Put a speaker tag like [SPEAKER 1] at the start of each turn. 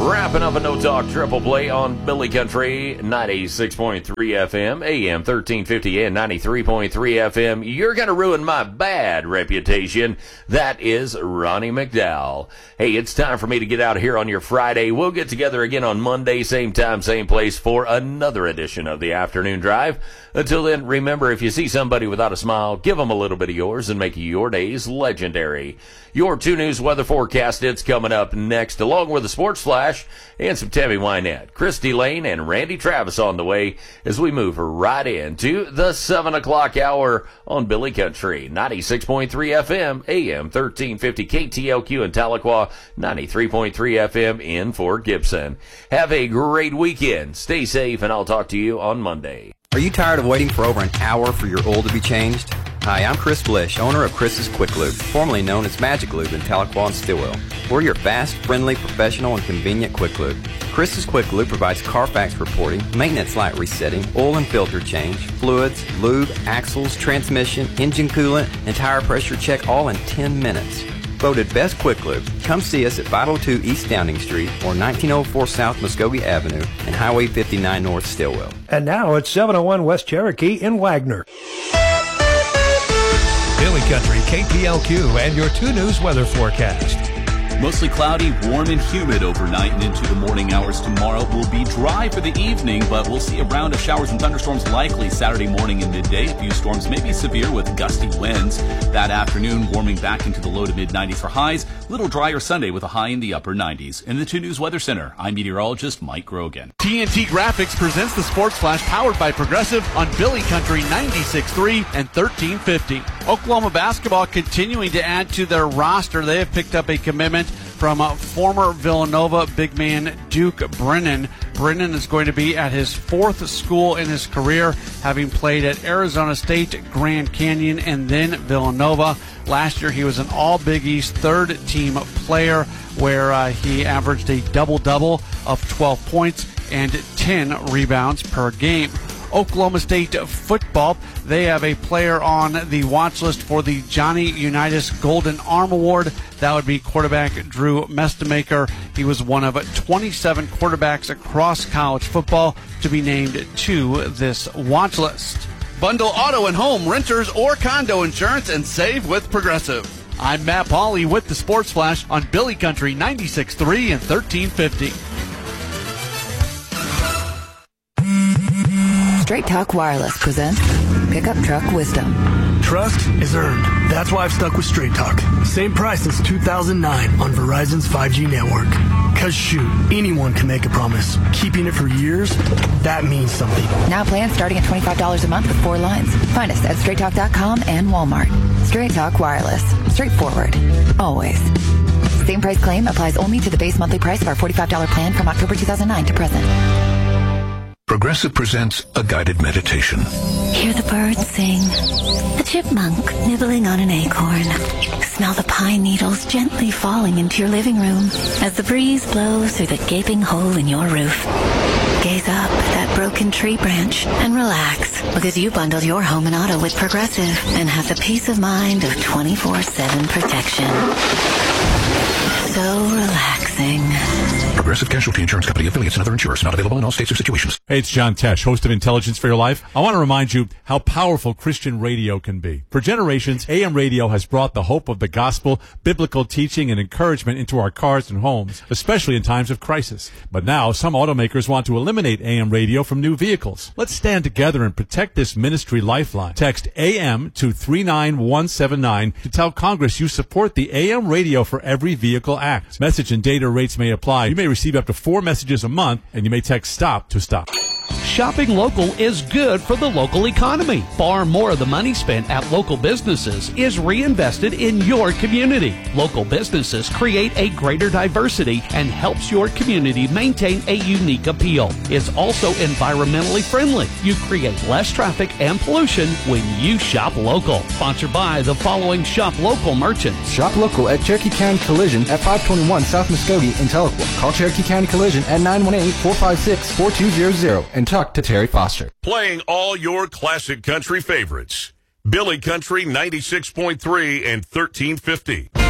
[SPEAKER 1] Wrapping up a No Talk Triple Play on Billy Country 96.3 FM, AM 1350 and 93.3 FM. You're going to ruin my bad reputation. That is Ronnie McDowell. Hey, it's time for me to get out of here on your Friday. We'll get together again on Monday, same time, same place for another edition of the Afternoon Drive. Until then, remember, if you see somebody without a smile, give them a little bit of yours and make your days legendary. Your 2 News weather forecast, it's coming up next, along with a sports flash and some Tammy Wynette, Christy Lane, and Randy Travis on the way as we move right into the 7 o'clock hour on Billy Country, 96.3 FM, AM 1350 KTLQ in Tahlequah, 93.3 FM in Fort Gibson. Have a great weekend. Stay safe, and I'll talk to you on Monday.
[SPEAKER 2] Are you tired of waiting for over an hour for your oil to be changed? Hi, I'm Chris Blish, owner of Chris's Quick Lube, formerly known as Magic Lube in Tahlequah and Stillwell. We're your fast, friendly, professional, and convenient Quick Lube. Chris's Quick Lube provides Carfax reporting, maintenance light resetting, oil and filter change, fluids, lube, axles, transmission, engine coolant, and tire pressure check all in 10 minutes. Voted Best Quick Lube. Come see us at 502 East Downing Street or 1904 South Muskogee Avenue and Highway 59 North Stillwell.
[SPEAKER 3] And now it's 701 West Cherokee in Wagner.
[SPEAKER 4] Billy Country, KTLQ, and your 2 News weather forecast.
[SPEAKER 5] Mostly cloudy, warm and humid overnight and into the morning hours tomorrow. It will be dry for the evening, but we'll see a round of showers and thunderstorms likely Saturday morning and midday. A few storms may be severe with gusty winds. That afternoon, warming back into the low to mid-90s for highs. A little drier Sunday with a high in the upper 90s. In the 2 News Weather Center, I'm meteorologist Mike Grogan.
[SPEAKER 6] TNT Graphics presents the Sports Flash powered by Progressive on Billy Country 96.3 and 1350. Oklahoma basketball continuing to add to their roster. They have picked up a commitment from former Villanova big man Duke Brennan. Brennan is going to be at his 4th school in his career, having played at Arizona State, Grand Canyon, and then Villanova. Last year, he was an All-Big East third-team player where he averaged a double-double of 12 points and 10 rebounds per game. Oklahoma State football, they have a player on the watch list for the Johnny Unitas Golden Arm Award. That would be quarterback Drew Mestemaker. He was one of 27 quarterbacks across college football to be named to this watch list. Bundle auto and home, renters, or condo insurance and save with Progressive. I'm Matt Pauley with the Sports Flash on Billy Country 96.3 and 1350.
[SPEAKER 7] Straight Talk Wireless presents Pickup Truck Wisdom.
[SPEAKER 8] Trust is earned. That's why I've stuck with Straight Talk. Same price since 2009 on Verizon's 5G network. Cause shoot, anyone can make a promise. Keeping it for years, that means something.
[SPEAKER 7] Now plans starting at $25 a month with 4 lines. Find us at straighttalk.com and Walmart. Straight Talk Wireless. Straightforward. Always. Same price claim applies only to the base monthly price of our $45 plan from October 2009 to present.
[SPEAKER 9] Progressive presents a guided meditation.
[SPEAKER 10] Hear the birds sing, the chipmunk nibbling on an acorn. Smell the pine needles gently falling into your living room as the breeze blows through the gaping hole in your roof. Gaze up at that broken tree branch and relax because you bundled your home and auto with Progressive and have the peace of mind of 24/7 protection. So relaxing.
[SPEAKER 9] Progressive Casualty Insurance Company, affiliates, and other insurers. Not available in all states or situations.
[SPEAKER 11] Hey, it's John Tesh, host of Intelligence for Your Life. I want to remind you how powerful Christian radio can be. For generations, AM radio has brought the hope of the gospel, biblical teaching, and encouragement into our cars and homes, especially in times of crisis. But now, some automakers want to eliminate AM radio from new vehicles. Let's stand together and protect this ministry lifeline. Text AM to 39179 to tell Congress you support the AM radio for every vehicle act. Message and data rates may apply. You may receive up to 4 messages a month, and you may text STOP to stop.
[SPEAKER 12] Shopping local is good for the local economy. Far more of the money spent at local businesses is reinvested in your community. Local businesses create a greater diversity and helps your community maintain a unique appeal. It's also environmentally friendly. You create less traffic and pollution when you shop local. Sponsored by the following shop local merchants.
[SPEAKER 13] Shop local at Cherokee County Collision at 521 South Muskogee in Tahlequah. Call Cherokee County Collision at 918-456-4200 and talk to Terry Foster.
[SPEAKER 14] Playing all your classic country favorites. Billy Country 96.3 and 1350.